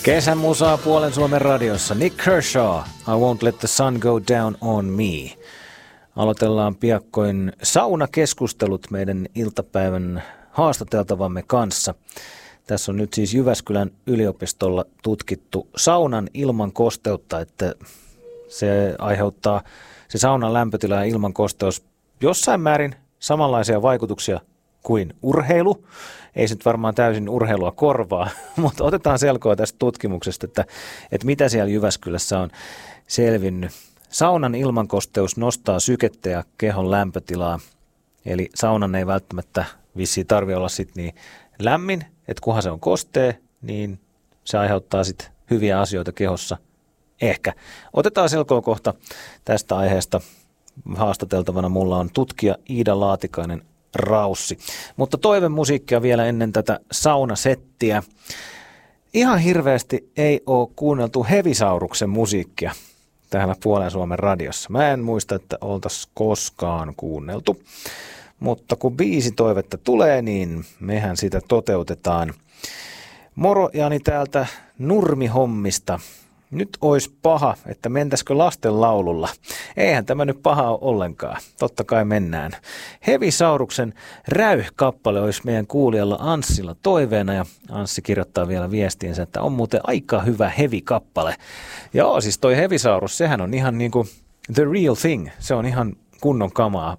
Kesämusaa Puolen Suomen radiossa. Nick Kershaw, I Won't Let the Sun Go Down on Me. Aloitellaan piakkoin saunakeskustelut meidän iltapäivän haastateltavamme kanssa. Tässä on nyt siis Jyväskylän yliopistolla tutkittu saunan ilman kosteutta, että se aiheuttaa se saunan lämpötila ja ilman kosteus jossain määrin samanlaisia vaikutuksia kuin urheilu. Ei se nyt varmaan täysin urheilua korvaa, mutta otetaan selkoa tästä tutkimuksesta, että mitä siellä Jyväskylässä on selvinnyt. Saunan ilmankosteus nostaa sykettä ja kehon lämpötilaa, eli saunan ei välttämättä vissiin tarvitse olla sitten niin lämmin, että kunhan se on kostee, niin se aiheuttaa sitten hyviä asioita kehossa. Ehkä. Otetaan selkoa kohta tästä aiheesta. Haastateltavana mulla on tutkija Iida Laatikainen Raussi. Mutta toivemusiikkia vielä ennen tätä saunasettiä. Ihan hirveästi ei ole kuunneltu Hevisauruksen musiikkia täällä Puolen Suomen radiossa. Mä en muista, että oltaisiin koskaan kuunneltu. Mutta kun biisitoivetta tulee, niin mehän sitä toteutetaan. Moro Jani täältä Nurmihommista. Nyt olisi paha, että mentäisikö lasten laululla. Eihän tämä nyt paha ole ollenkaan. Totta kai mennään. Hevisauruksen Räyh-kappale olisi meidän kuulijalla Anssilla toiveena. Ja Anssi kirjoittaa vielä viestiinsä, että on muuten aika hyvä heavy-kappale. Joo, siis toi Hevisaurus, sehän on ihan niinku the real thing. Se on ihan kunnon kamaa,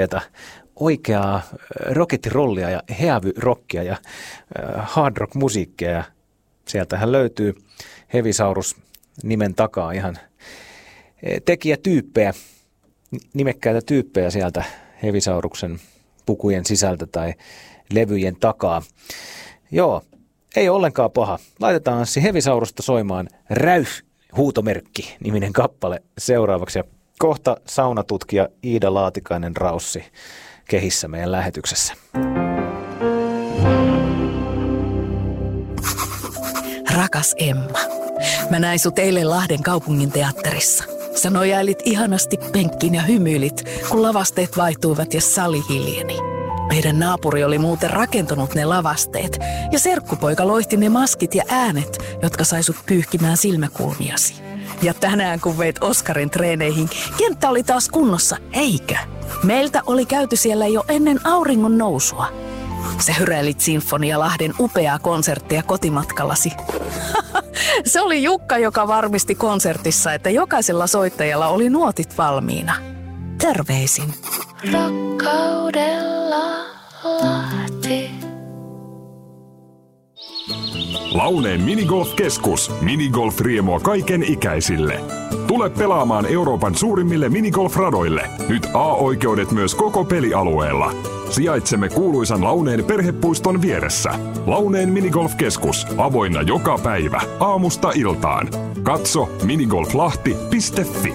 oikeaa rokettirollia ja heavy-rockia ja hard rock-musiikkia. Ja sieltähän löytyy Hevisaurus nimen takaa ihan tekijätyyppejä, nimekkäitä tyyppejä sieltä Hevisauruksen pukujen sisältä tai levyjen takaa. Joo, ei ollenkaan paha. Laitetaan Anssi Hevisaurusta soimaan Räyh huutomerkki niminen kappale seuraavaksi. Ja kohta saunatutkija Iida Laatikainen Raussi kehissä meidän lähetyksessä. Rakas Emma, mä näin sut eilen Lahden kaupungin teatterissa. Sä nojailit ihanasti penkkiin ja hymyilit, kun lavasteet vaihtuivat ja sali hiljeni. Meidän naapuri oli muuten rakentanut ne lavasteet ja serkkupoika loihti ne maskit ja äänet, jotka sai sut pyyhkimään silmäkulmiasi. Ja tänään kun veit Oskarin treeneihin, kenttä oli taas kunnossa, eikö? Meiltä oli käyty siellä jo ennen auringon nousua. Sä hyräilit Sinfonia Lahden upeaa konserttia kotimatkallasi. Se oli Jukka, joka varmisti konsertissa, että jokaisella soittajalla oli nuotit valmiina. Terveisin. Rakkaudella Lahti. Launeen minigolf-keskus. Minigolf-riemua kaiken ikäisille. Tule pelaamaan Euroopan suurimmille minigolf-radoille. Nyt A-oikeudet myös koko pelialueella. Sijaitsemme kuuluisan Launeen perhepuiston vieressä. Launeen minigolf-keskus. Avoinna joka päivä. Aamusta iltaan. Katso minigolflahti.fi.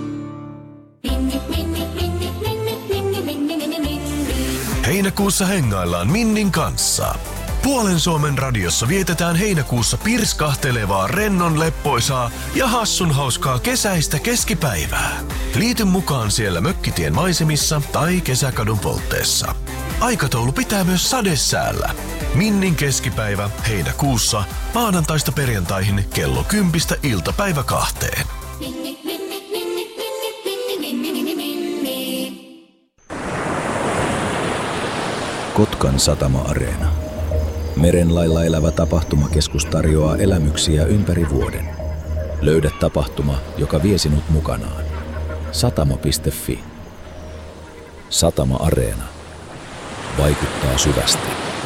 Heinäkuussa hengaillaan Minnin kanssa. Puolen Suomen radiossa vietetään heinäkuussa pirskahtelevaa, rennon leppoisaa ja hassun hauskaa kesäistä keskipäivää. Liity mukaan siellä Mökkitien maisemissa tai Kesäkadun poltteessa. Aikataulu pitää myös sadesäällä. Minnin keskipäivä heinäkuussa maanantaista perjantaihin kello 10 iltapäivä 2. Kotkan satama-areena. Merenlailla elävä tapahtumakeskus tarjoaa elämyksiä ympäri vuoden. Löydä tapahtuma, joka vie sinut mukanaan. Satama.fi. Satama-areena. Vaikuttaa syvästi.